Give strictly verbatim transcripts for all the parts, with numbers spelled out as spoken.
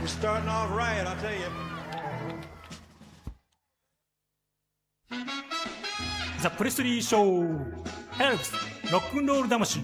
You're starting off right, I'll tell you. ザ・プレスリー・ショー、エルヴィスロックンロール魂。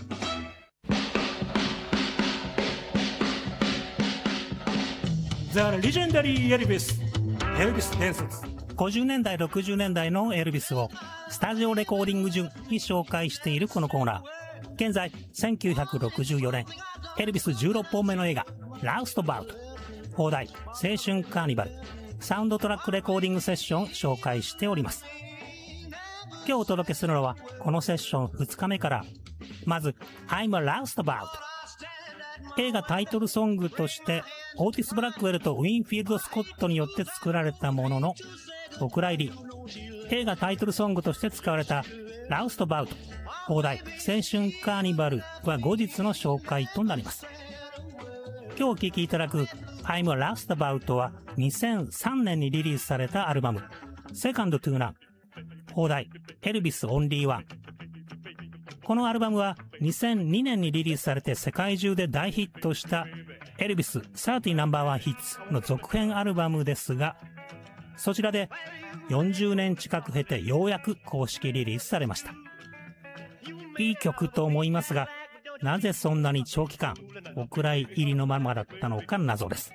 ザ・レジェンダリー・エルヴィス、エルヴィス伝説。ごじゅうねんだいろくじゅうねんだいのエルヴィスをスタジオレコーディング順に紹介しているこのコーナー。現在せんきゅうひゃくろくじゅうよねんエルヴィスじゅうろっぽんめの映画ラウストバウト、放題青春カーニバル、サウンドトラックレコーディングセッション紹介しております。今日お届けするのはこのセッションふつかめから、まず I'm a Roustabout。 映画タイトルソングとしてオーティス・ブラックウェルとウィンフィールド・スコットによって作られたもののお蔵入り。映画タイトルソングとして使われたラウストバウト、放題青春カーニバルは後日の紹介となります。今日お聴きいただく I'm a Roustabout はにせんさんねんにリリースされたアルバム Second to None、 放題エルヴィスオンリーワン。このアルバムはにせんにねんにリリースされて世界中で大ヒットしたエルヴィスさんじゅうナンバーワンヒッツの続編アルバムですが、そちらでよんじゅうねん近く経てようやく公式リリースされました。いい曲と思いますが、なぜそんなに長期間お蔵入りのままだったのか謎です。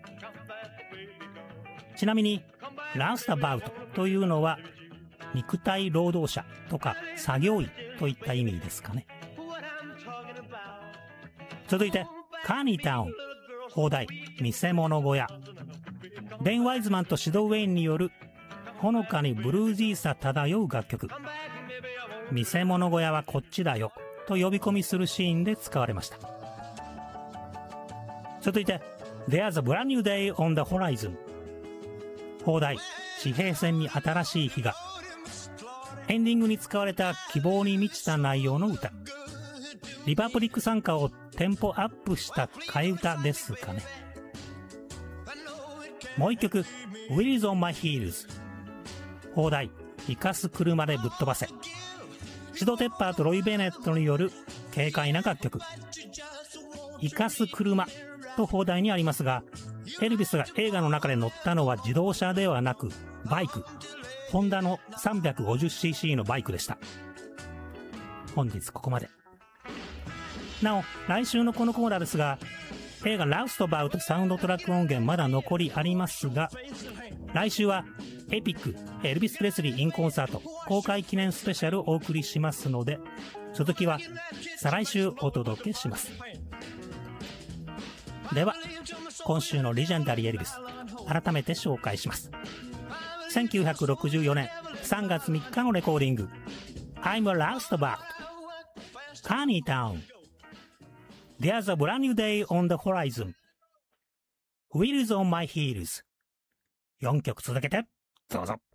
ちなみにラウスタバウトというのは肉体労働者とか作業員といった意味ですかね。続いてカーニータウン、放題見せ物小屋。ベン・ワイズマンとシド・ウェインによるほのかにブルージーさ漂う楽曲。見せ物小屋はこっちだよと呼び込みするシーンで使われました。続いて There's a brand new day on the horizon、 放題地平線に新しい日が。エンディングに使われた希望に満ちた内容の歌。リパブリック参加をテンポアップした替え歌ですかね。もう一曲 Wheels on my heels、 放題生かす車でぶっ飛ばせ。シド・テッパーとロイ・ベネットによる軽快な楽曲。生かす車と放題にありますが、エルヴィスが映画の中で乗ったのは自動車ではなくバイク、ホンダの さんびゃくごじゅっシーシー のバイクでした。本日ここまで。なお来週のこのコーナーですが、映画ラウストバウトサウンドトラック音源まだ残りありますが、来週はエピックエルヴィス・プレスリー・イン・コンサート公開記念スペシャルをお送りしますので、続きは再来週お届けします。では今週のレジェンダリーエルヴィス改めて紹介します。せんきゅうひゃくろくじゅうよねんさんがつみっかのレコーディング I'm a Roustabout、 Carney Town、 There's a brand new day on the horizon、 Wheels on my heels。 よんきょく続けてどうぞ。